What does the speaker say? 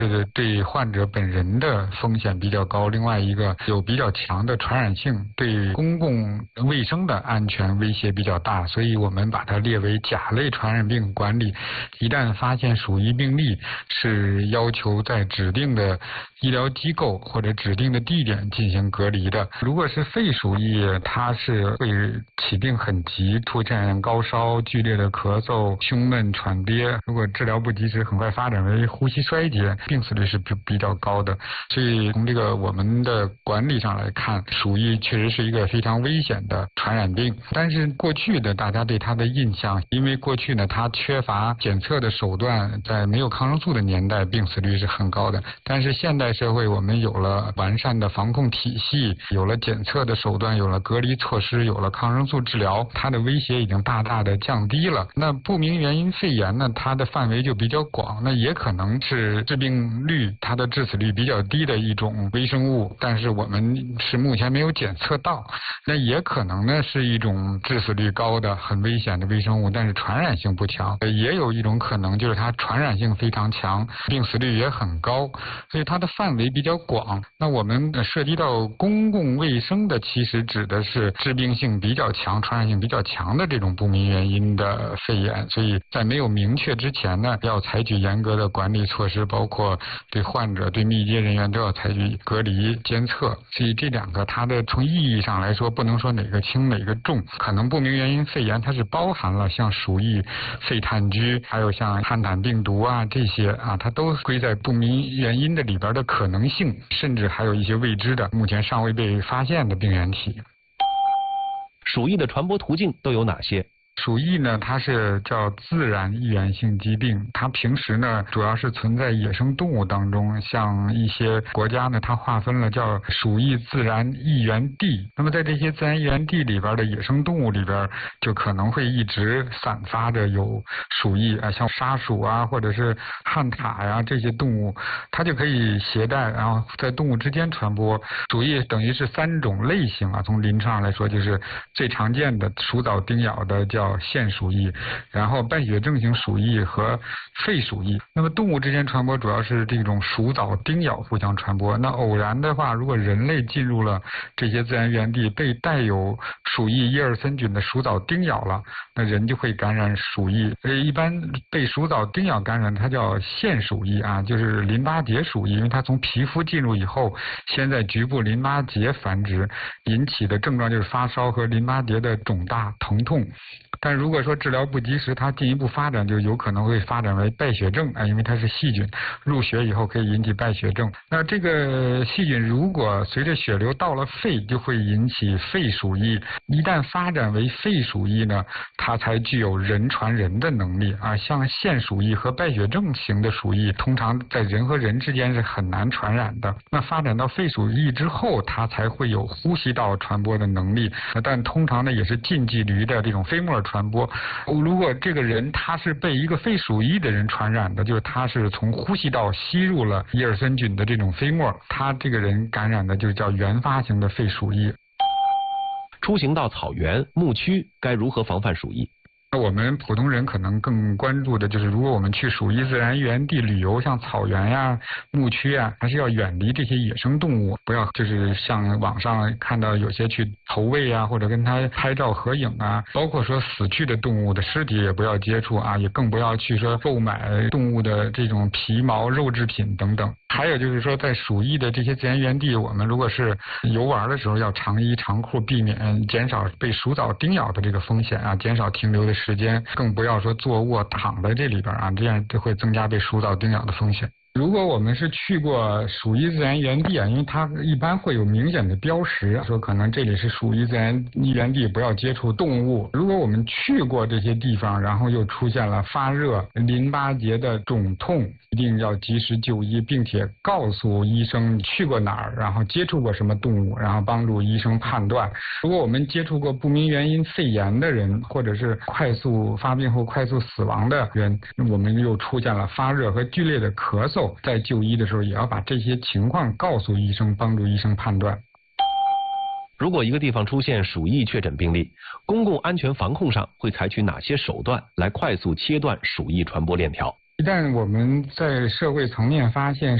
对患者本人的风险比较高，另外一个有比较强的传染性，对公共卫生的安全威胁比较大，所以我们把它列为甲类传染病管理。一旦发现鼠疫病例，是要求在指定的医疗机构或者指定的地点进行隔离的。如果是肺鼠疫，它是会起病很急，出现高烧、剧烈的咳嗽、胸闷、喘憋，如果治疗不及时，很快发展为呼吸衰竭，病死率是比较高的。所以从这个我们的管理上来看，鼠疫确实是一个非常危险的传染病。但是过去的大家对它的印象，因为过去呢它缺乏检测的手段，在没有抗生素的年代，病死率是很高的。但是现代社会我们有了完善的防控体系，有了检测的手段，有了隔离措施，有了抗生素治疗，它的威胁已经大大的降低了。那不明原因肺炎呢，它的范围就比较广，那也可能是致病率它的致死率比较低的一种微生物，但是我们是目前没有检测到。那也可能呢是一种致死率高的很危险的微生物，但是传染性不强。也有一种可能就是它传染性非常强，病死率也很高，所以它的范围比较广。那我们涉及到公共卫生的，其实指的是致病性比较强、传染性比较强的这种不明原因的肺炎。所以在没有明确之前呢，要采取严格的管理措施，包括对患者、对密接人员都要采取隔离监测。所以这两个它的从意义上来说，不能说哪个轻哪个重。可能不明原因肺炎它是包含了像鼠疫、肺炭疽，还有像汉坦病毒啊这些啊，它都归在不明原因的里边的可能性，甚至还有一些未知的、目前尚未被发现的病原体。 鼠疫的传播途径都有哪些？ 鼠疫呢，它是叫自然易源性疾病，它平时呢主要是存在野生动物当中，像一些国家呢，它划分了叫鼠疫自然易源地。那么在这些自然易源地里边的野生动物里边，就可能会一直散发着有鼠疫啊，像沙鼠啊，或者是旱獭呀这些动物，它就可以携带，然后在动物之间传播。鼠疫等于是3种类型啊，从临床上来说，就是最常见的鼠藻叮咬的叫腺鼠疫，然后败血症型鼠疫和肺鼠疫。那么动物之间传播主要是这种鼠藻叮咬互相传播。那偶然的话，如果人类进入了这些自然源地，被带有鼠疫耶尔森菌的鼠藻叮咬了，那人就会感染鼠疫。一般被鼠藻叮咬感染，它叫腺鼠疫啊，就是淋巴结鼠疫，因为它从皮肤进入以后，先在局部淋巴结繁殖，引起的症状就是发烧和淋巴结的肿大疼痛。但如果说治疗不及时，它进一步发展就有可能会发展为败血症啊，因为它是细菌入血以后可以引起败血症。那这个细菌如果随着血流到了肺，就会引起肺鼠疫。一旦发展为肺鼠疫呢，它才具有人传人的能力啊。像腺鼠疫和败血症型的鼠疫，通常在人和人之间是很难传染的。那发展到肺鼠疫之后，它才会有呼吸道传播的能力，但通常呢也是近距离的这种飞沫传播。如果这个人他是被一个肺鼠疫的人传染的，就是他是从呼吸道吸入了耶尔森菌的这种飞沫，他这个人感染的就叫原发型的肺鼠疫。 出行到草原、牧区该如何防范鼠疫？ 我们普通人可能更关注的就是，如果我们去鼠疫自然源地旅游，像草原呀、牧区啊，还是要远离这些野生动物，不要就是像网上看到有些去投喂啊，或者跟它拍照合影啊，包括说死去的动物的尸体也不要接触啊，也更不要去说购买动物的这种皮毛、肉制品等等。还有就是说，在鼠疫的这些自然源地，我们如果是游玩的时候，要长衣长裤，避免减少被鼠藻叮咬的这个风险啊，减少停留的时间，更不要说坐卧躺在这里边啊，这样就会增加被鼠藻叮咬的风险。如果我们是去过鼠疫自然源地啊，因为它一般会有明显的标识，说可能这里是鼠疫自然源地，不要接触动物。如果我们去过这些地方，然后又出现了发热、淋巴结的肿痛，一定要及时就医，并且告诉医生你去过哪儿，然后接触过什么动物，然后帮助医生判断。如果我们接触过不明原因肺炎的人，或者是快速发病后快速死亡的人，我们又出现了发热和剧烈的咳嗽，在就医的时候也要把这些情况告诉医生，帮助医生判断。 如果一个地方出现鼠疫确诊病例，公共安全防控上会采取哪些手段来快速切断鼠疫传播链条？ 一旦我们在社会层面发现